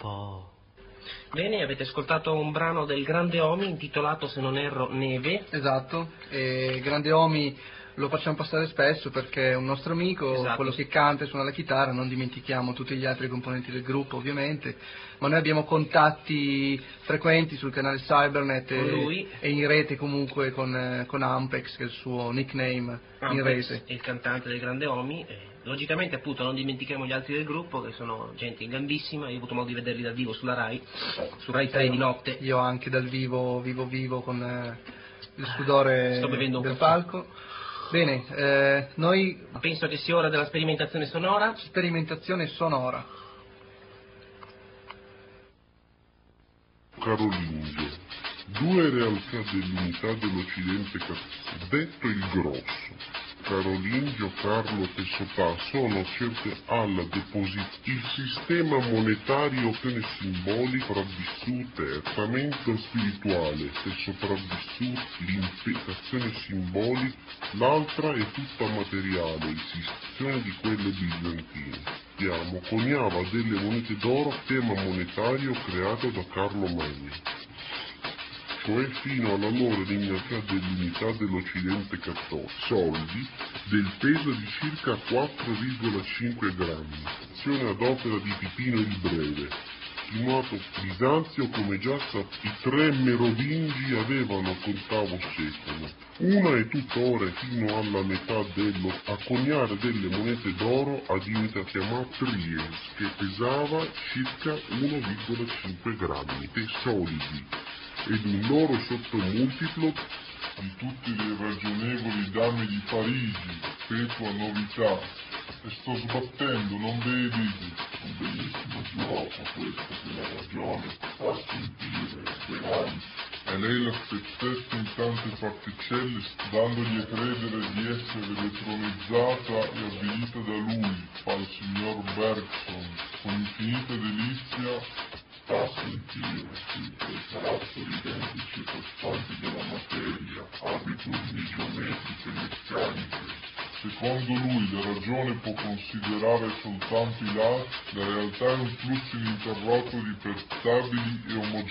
po'. Bene, avete ascoltato un brano del Grande Omi intitolato, se non erro, Neve. Esatto, e Grande Omi lo facciamo passare spesso perché è un nostro amico, esatto, quello che canta e suona la chitarra, non dimentichiamo tutti gli altri componenti del gruppo ovviamente, ma noi abbiamo contatti frequenti sul canale Cybernet e in rete comunque con Ampex, che è il suo nickname in rete. È il cantante del Grande Omi. Logicamente appunto non dimentichiamo gli altri del gruppo, che sono gente in gambissima. Io ho avuto modo di vederli dal vivo sulla Rai, su Rai 3 di notte. Io anche dal vivo con il sudore del palco. Bene, noi... Penso che sia ora della sperimentazione sonora. Sperimentazione sonora. Carolingio, due realtà dell'unità dell'Occidente, detto il grosso. Carolingio, Carlo e Sopà sono certe alla deposito. Il sistema monetario che ne simbolico sopravvissuto è fermento spirituale che sopravvissuto l'infestazione simbolica, l'altra è tutta materiale, l'istituzione di quelle bizantine. Coniava delle monete d'oro, tema monetario creato da Carlo Magno, cioè fino alla loro dignità dell'unità dell'Occidente cattolico, soldi del peso di circa 4,5 grammi, azione ad opera di Pipino il Breve, chiamato Bisanzio come già i tre merovingi avevano contavo secolo. Una è tuttora fino alla metà a coniare delle monete d'oro a dignità chiamata Tries, che pesava circa 1,5 grammi, e solidi, ed un loro sottomultiplo di tutte le ragionevoli dame di Parigi, perpetua novità. E sto sbattendo, non vedi? Un bellissimo gioco questo della ragione, fa sentire, speriamo. E lei la spezzetta in tante particelle, dandogli a credere di essere detronizzata e avvilita da lui, fa il signor Bergson, con infinita delizia. Fa sentire tutti i caratteri identici e costanti della materia, abitudini geometriche e meccaniche. Secondo lui la ragione può considerare soltanto i lati, la realtà è un flusso ininterrotto di per stabili e omogenei